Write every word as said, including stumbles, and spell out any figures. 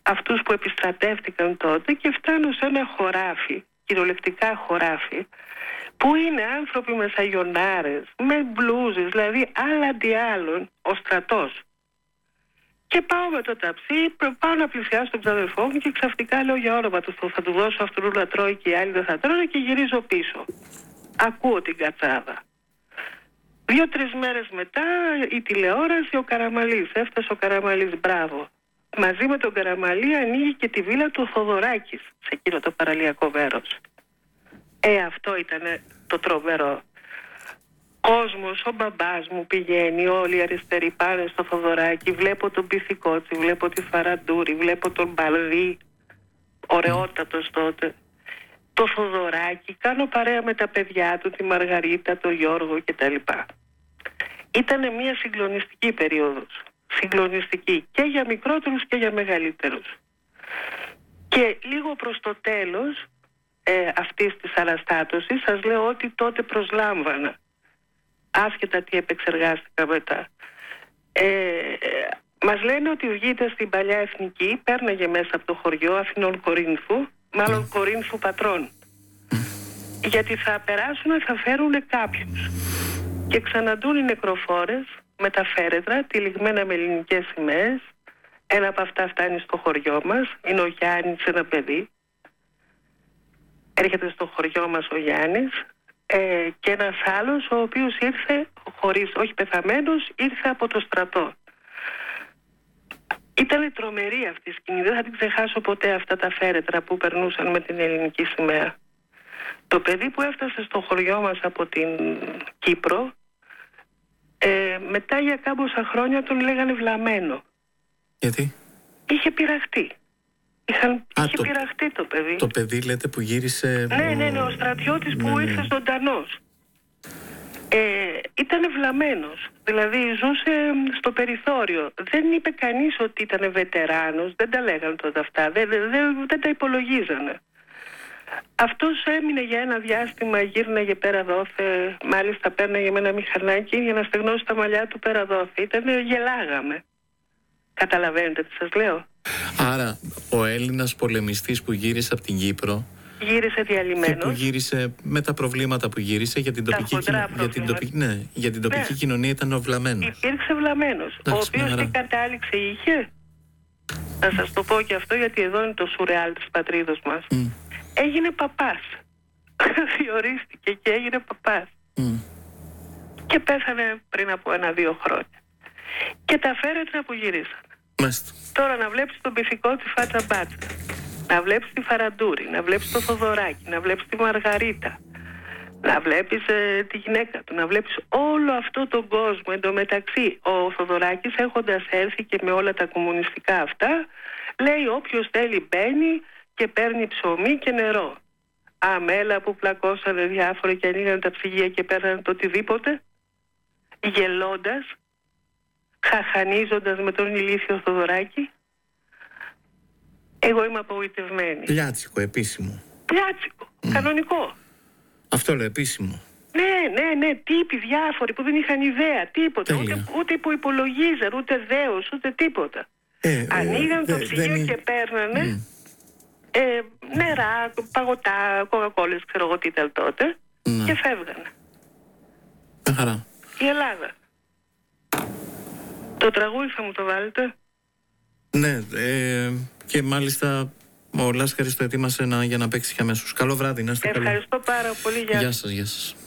αυτούς που επιστρατεύτηκαν τότε, και φτάνω σε ένα χωράφι, κυριολεκτικά χωράφι, που είναι άνθρωποι με σαγιονάρες, με μπλούζες, δηλαδή άλλα αντί άλλων, ο στρατός. Και πάω με το ταψί, πάω να πλησιάσω τον ξαδερφό μου και ξαφνικά λέω για όνομα του, θα του δώσω αυτού να τρώει και οι άλλοι δεν θα τρώνε, και γυρίζω πίσω. Ακούω την κατσάδα. Δύο-τρεις μέρες μετά η τηλεόραση, ο Καραμαλής, έφτασε ο Καραμαλής, μπράβο. Μαζί με τον Καραμαλή ανοίγει και τη βίλα του Θοδωράκης σε εκείνο το παραλιακό μέρος. Ε, αυτό ήταν το τρομερό. Κόσμος, ο μπαμπάς μου πηγαίνει, όλοι οι αριστεροί πάνε στο Θοδωράκι, βλέπω τον Πυθικότσι, βλέπω τη Φαραντούρη, βλέπω τον Μπαλδί, ωραιότατος τότε. Το Θοδωράκι, κάνω παρέα με τα παιδιά του, τη Μαργαρίτα, τον Γιώργο κτλ. Ήτανε μια συγκλονιστική περίοδος. Συγκλονιστική και για μικρότερους και για μεγαλύτερους. Και λίγο προς το τέλος ε, αυτής της αναστάτωσης σας λέω ότι τότε προσλάμβανα, άσχετα τι επεξεργάστηκα μετά. Ε, ε, μας λένε ότι βγείτε στην παλιά Εθνική, πέρναγε μέσα από το χωριό Αθηνών Κορίνθου, μάλλον Κορίνθου Πατρών, γιατί θα περάσουν, θα φέρουν κάποιους και ξαναντούν οι νεκροφόρες με τα φέρετρα τυλιγμένα με ελληνικές σημαίες. Ένα από αυτά φτάνει στο χωριό μας, είναι ο Γιάννης, ένα παιδί, έρχεται στο χωριό μας ο Γιάννης, ε, και ένας άλλος ο οποίος ήρθε χωρίς, όχι πεθαμένος, ήρθε από το στρατό. Ήταν τρομερή αυτή η σκηνή, δεν θα την ξεχάσω ποτέ, αυτά τα φέρετρα που περνούσαν με την ελληνική σημαία. Το παιδί που έφτασε στο χωριό μας από την Κύπρο, ε, μετά για κάμποσα χρόνια τον λέγανε βλαμμένο. Γιατί? Είχε πειραχτεί. Είχαν, Α, είχε το, πειραχτεί το παιδί. Το παιδί λέτε που γύρισε... Ναι, ναι, ναι, ο στρατιώτης που ναι, ήρθε ναι. ζωντανός. Ε, ήταν βλαμμένος, δηλαδή ζούσε στο περιθώριο. Δεν είπε κανείς ότι ήταν βετεράνος, δεν τα λέγανε τότε αυτά, δεν, δεν, δεν τα υπολογίζανε. Αυτός έμεινε για ένα διάστημα, γύρναγε πέρα δόθε, μάλιστα πέρναγε με ένα μηχανάκι για να στεγνώσει τα μαλλιά του πέρα δόθε. Ήτανε, γελάγαμε. Καταλαβαίνετε τι σας λέω? Άρα ο Έλληνας πολεμιστής που γύρισε από την Κύπρο, γύρισε διαλυμένος, και που γύρισε με τα προβλήματα που γύρισε για την τοπική, κοινο... για την τοπική... Ναι, για την τοπική ναι. κοινωνία ήταν ο βλαμμένος. Υπήρξε βλαμμένος, ο οποίος τι κατάληξη είχε. Να σας το πω και αυτό, γιατί εδώ είναι το σουρεάλ της πατρίδος μας. Mm. Έγινε παπάς. Διορίστηκε και έγινε παπάς. Mm. Και πέθανε πριν από ένα-δύο χρόνια. Και τα φέρετρα που γυρίσαν. Μάλιστα. Τώρα να βλέπεις τον Πυθικότσι φάτσα μπάτσα, να βλέπεις τη Φαραντούρη, να βλέπεις το Θοδωράκι, να βλέπεις τη Μαργαρίτα, να βλέπεις ε, τη γυναίκα του, να βλέπεις όλο αυτό τον κόσμο. Εν τω μεταξύ ο Θοδωράκης, έχοντας έρθει και με όλα τα κομμουνιστικά αυτά, λέει όποιος θέλει μπαίνει και παίρνει ψωμί και νερό. Αμέλα που πλακώσανε διάφοροι και ανοίγανε τα ψυγεία και παίρνανε το οτιδήποτε, γελώντας, χαχανίζοντας με τον ηλίθιο Θοδωράκη. Εγώ είμαι απογοητευμένη. Πλιάτσικο, επίσημο. Πλιάτσικο, mm. κανονικό. Αυτό λέω, επίσημο. Ναι, ναι, ναι, τύποι διάφοροι που δεν είχαν ιδέα, τίποτα. Ούτε, ούτε που υπολογίζαν, ούτε δέος, ούτε τίποτα. Ε, Ανοίγαν ε, το δε, ψυγείο δε, και παίρνανε mm. ε, νερά, παγωτά, κοκακόλες, ξέρω εγώ τι ήταν τότε, mm. και φεύγανε. Χαρά. Η Ελλάδα. Το τραγούδι θα μου το βάλετε? Ναι, ε, και μάλιστα ο Λάσκαρης το ετοίμασε να, για να παίξει και αμέσως. Καλό βράδυ, να είστε καλοί. Ευχαριστώ πάρα πολύ. Γεια, γεια σας, γεια σας.